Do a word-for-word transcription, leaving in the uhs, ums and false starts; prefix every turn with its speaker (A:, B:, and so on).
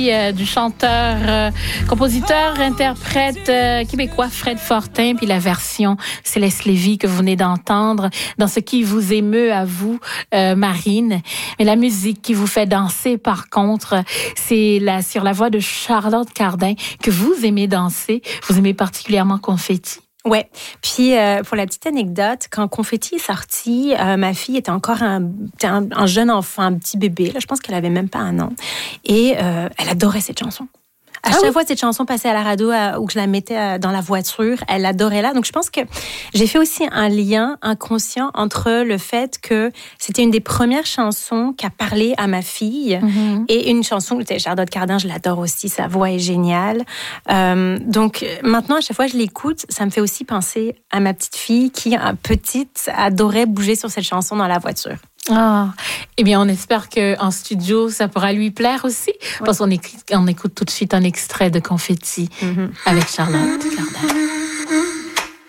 A: Euh, du chanteur, euh, compositeur, interprète euh, québécois Fred Fortin, puis la version Céleste Lévy que vous venez d'entendre dans ce qui vous émeut à vous, euh, Marine. Mais la musique qui vous fait danser, par contre, c'est la, sur la voix de Charlotte Cardin que vous aimez danser. Vous aimez particulièrement Confetti.
B: Ouais. Puis euh, pour la petite anecdote, quand Confetti est sorti, euh, ma fille était encore un, un, un jeune enfant, un petit bébé. Là, je pense qu'elle avait même pas un an, et euh, elle adorait cette chanson. À ah chaque oui? fois cette chanson passait à la radio euh, ou que je la mettais euh, dans la voiture, elle adorait là. Donc je pense que j'ai fait aussi un lien inconscient entre le fait que c'était une des premières chansons qui a parlé à ma fille, mm-hmm. et une chanson, Charlotte Cardin, je l'adore aussi, sa voix est géniale. Euh, donc maintenant, à chaque fois que je l'écoute, ça me fait aussi penser à ma petite fille qui, petite, adorait bouger sur cette chanson dans la voiture.
A: Ah, eh bien, on espère qu'en studio, ça pourra lui plaire aussi. Oui. Parce qu'on écoute, on écoute tout de suite un extrait de Confetti, mm-hmm. avec Charlotte Cardin.